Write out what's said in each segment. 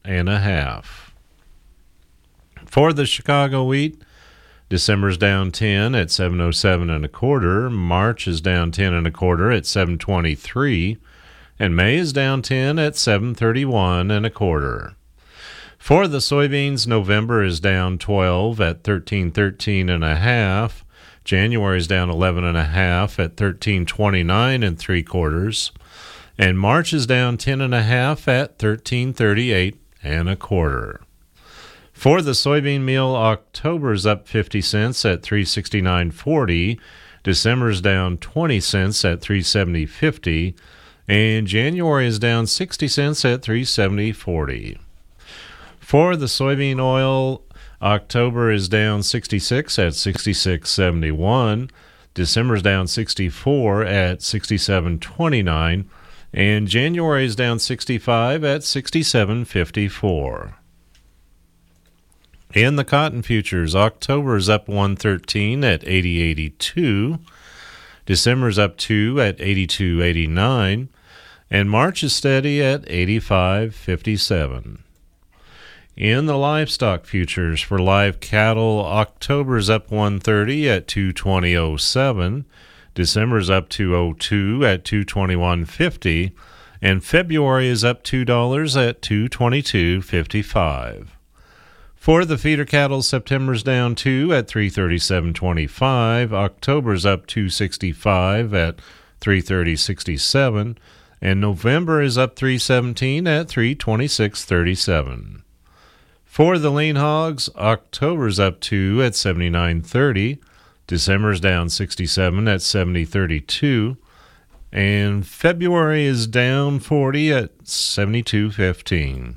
8.5. For the Chicago wheat, December's down 10 at 707 1/4. March is down 10 1/4 at 723, and May is down 10 at 731 1/4. For the soybeans, November is down 12 at 1313 1/2. January is down 11 1/2 at 1329 3/4, and March is down 10 1/2 at 1338 1/4. For the soybean meal, October's up 50 cents at 369.40, December's down 20 cents at 370.50, and January is down 60 cents at 370.40. For the soybean oil, October is down 66 at 66.71, December's down 64 at 67.29, and January is down 65 at 67.54. In the cotton futures, October is up 113 at 80.82, December is up 2 at 82.89, and March is steady at 85.57. In the livestock futures for live cattle, October is up 130 at 220.07, December is up 202 at 221.50, and February is up $2 at 222.55. For the feeder cattle, September's down 2 at 337.25, October's up 265 at 330.67, and November is up 317 at 326.37. For the lean hogs, October's up 2 at 79.30, December's down 67 at 70.32, and February is down 40 at 72.15.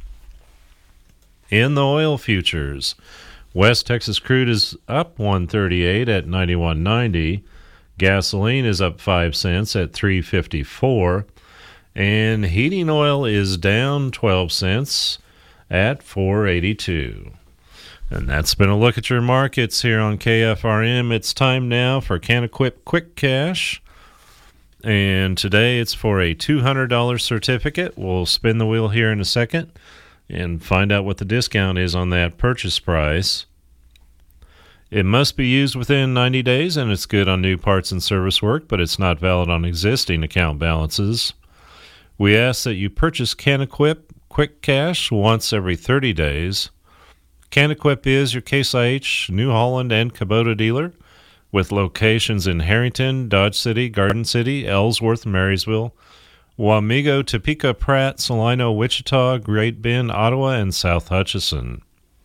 In the oil futures, West Texas crude is up 138 at 91.90, gasoline is up 5 cents at 3.54, and heating oil is down 12 cents at 4.82. And that's been a look at your markets here on KFRM. It's time now for Can-Equip Quick Cash. And today it's for a $200 certificate. We'll spin the wheel here in a second and find out what the discount is on that purchase price. It must be used within 90 days, and it's good on new parts and service work, but it's not valid on existing account balances. We ask that you purchase Can-Equip Quick Cash once every 30 days. Can-Equip is your Case IH, New Holland, and Kubota dealer with locations in Harrington, Dodge City, Garden City, Ellsworth, Marysville, Wamego, Topeka, Pratt, Salino, Wichita, Great Bend, Ottawa, and South Hutchinson.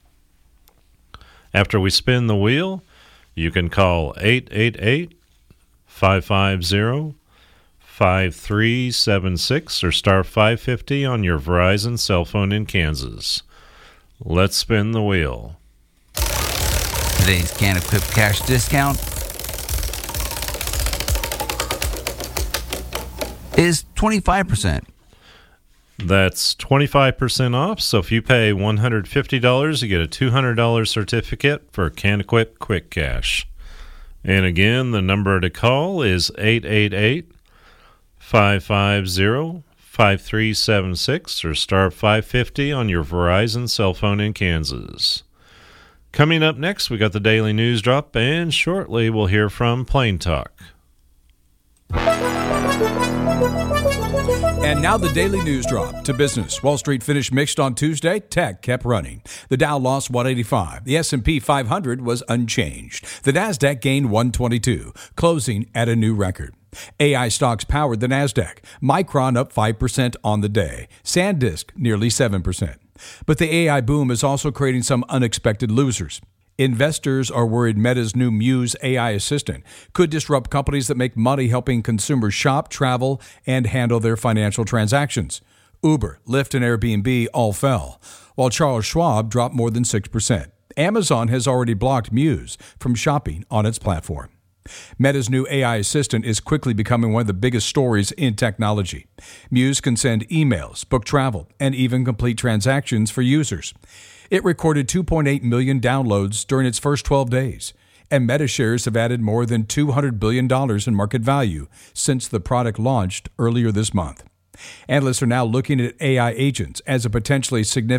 After we spin the wheel, you can call 888-550-5376 or star 550 on your Verizon cell phone in Kansas. Let's spin the wheel. Today's Can-Equip Cash discount is 25%. That's 25% off, so if you pay $150, you get a $200 certificate for Can-Equip Quick Cash. And again, the number to call is 888-550-5376 or star 550 on your Verizon cell phone in Kansas. Coming up next, we got the Daily News Drop, and shortly we'll hear from Plain Talk. And now the Daily News Drop to business. Wall Street finished mixed on Tuesday. Tech kept running. The Dow lost 185. The S&P 500 was unchanged. The Nasdaq gained 122, closing at a new record. AI stocks powered the Nasdaq. Micron up 5% on the day. SanDisk nearly 7%. But the AI boom is also creating some unexpected losers. Investors are worried Meta's new Muse AI assistant could disrupt companies that make money helping consumers shop, travel, and handle their financial transactions. Uber, Lyft, and Airbnb all fell, while Charles Schwab dropped more than 6%. Amazon has already blocked Muse from shopping on its platform. Meta's new AI assistant is quickly becoming one of the biggest stories in technology. Muse can send emails, book travel, and even complete transactions for users. It recorded 2.8 million downloads during its first 12 days, and Meta shares have added more than $200 billion in market value since the product launched earlier this month. Analysts are now looking at AI agents as a potentially significant